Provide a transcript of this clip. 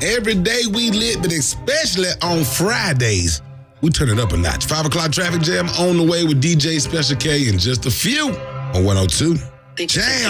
Every day we lit, but especially on Fridays, we turn it up a notch. 5 o'clock traffic jam on the way with DJ Special K in just a few on 102 Jam.